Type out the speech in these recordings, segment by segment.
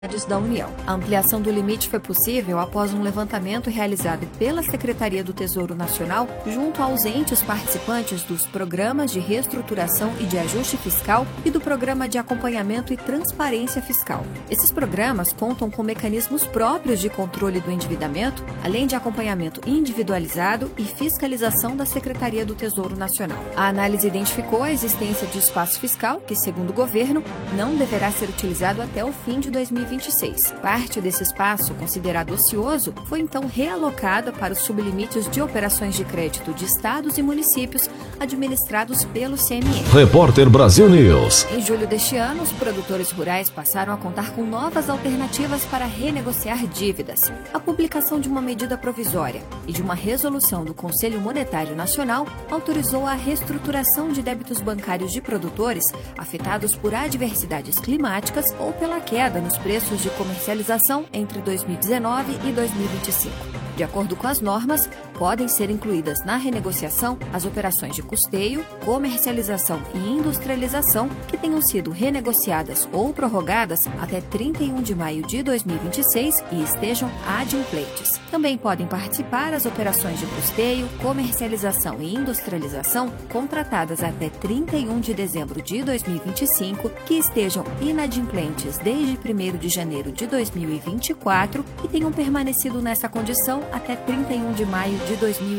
da União. A ampliação do limite foi possível após um levantamento realizado pela Secretaria do Tesouro Nacional junto aos entes participantes dos programas de reestruturação e de ajuste fiscal e do Programa de Acompanhamento e Transparência Fiscal. Esses programas contam com mecanismos próprios de controle do endividamento, além de acompanhamento individualizado e fiscalização da Secretaria do Tesouro Nacional. A análise identificou a existência de espaço fiscal que, segundo o governo, não deverá ser utilizado até o fim de 2026. Parte desse espaço, considerado ocioso, foi então realocada para os sublimites de operações de crédito de estados e municípios administrados pelo CME. Repórter Brasil News. Em julho deste ano, os produtores rurais passaram a contar com novas alternativas para renegociar dívidas. A publicação de uma medida provisória e de uma resolução do Conselho Monetário Nacional autorizou a reestruturação de débitos bancários de produtores afetados por adversidades climáticas ou pela queda nos preços de comercialização entre 2019 e 2025. De acordo com as normas, podem ser incluídas na renegociação as operações de custeio, comercialização e industrialização que tenham sido renegociadas ou prorrogadas até 31 de maio de 2026 e estejam adimplentes. Também podem participar as operações de custeio, comercialização e industrialização contratadas até 31 de dezembro de 2025 que estejam inadimplentes desde 1º de janeiro de 2024 e tenham permanecido nessa condição até 31 de maio de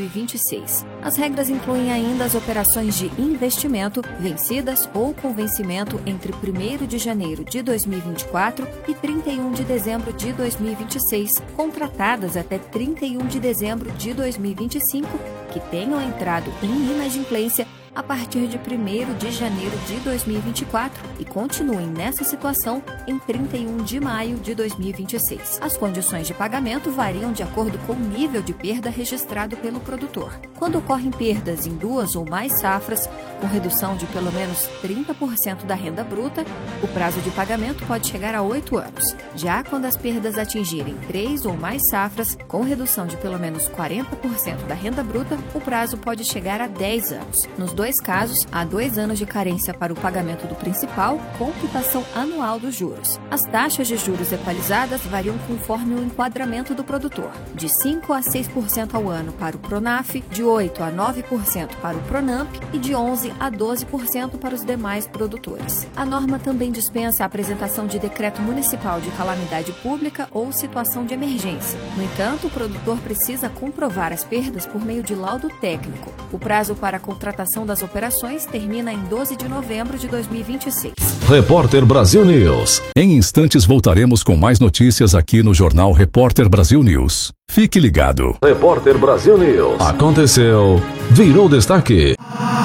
2026. As regras incluem ainda as operações de investimento vencidas ou com vencimento entre 1º de janeiro de 2024 e 31 de dezembro de 2026, contratadas até 31 de dezembro de 2025, que tenham entrado em inadimplência a partir de 1º de janeiro de 2024 e continuem nessa situação em 31 de maio de 2026. As condições de pagamento variam de acordo com o nível de perda registrado pelo produtor. Quando ocorrem perdas em 2 ou mais safras, com redução de pelo menos 30% da renda bruta, o prazo de pagamento pode chegar a 8 anos. Já quando as perdas atingirem 3 ou mais safras, com redução de pelo menos 40% da renda bruta, o prazo pode chegar a 10 anos. Nos 2 casos, há 2 anos de carência para o pagamento do principal, com quitação anual dos juros. As taxas de juros equalizadas variam conforme o enquadramento do produtor, de 5% a 6% ao ano para o Pronaf, de 8% a 9% para o Pronamp e de 11% a 12% para os demais produtores. A norma também dispensa a apresentação de decreto municipal de calamidade pública ou situação de emergência. No entanto, o produtor precisa comprovar as perdas por meio de laudo técnico. O prazo para a contratação das operações termina em 12 de novembro de 2026. Repórter Brasil News. Em instantes voltaremos com mais notícias aqui no Jornal Repórter Brasil News. Fique ligado. Repórter Brasil News. Aconteceu, virou destaque.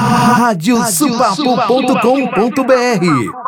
radiosupapo.com.br.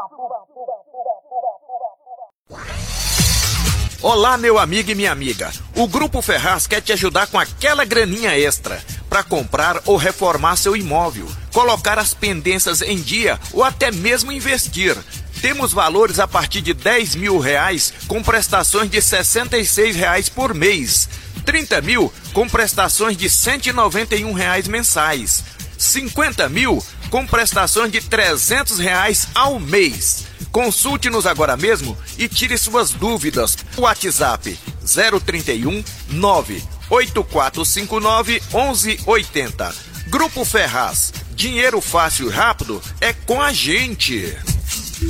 Olá, meu amigo e minha amiga. O Grupo Ferraz quer te ajudar com aquela graninha extra para comprar ou reformar seu imóvel, colocar as pendências em dia ou até mesmo investir. Temos valores a partir de R$10 mil com prestações de R$66 por mês, 30 mil com prestações de R$191 mensais, 50 mil com prestações de R$300 ao mês. Consulte-nos agora mesmo e tire suas dúvidas. WhatsApp 031 98459 1180. Grupo Ferraz. Dinheiro fácil e rápido é com a gente.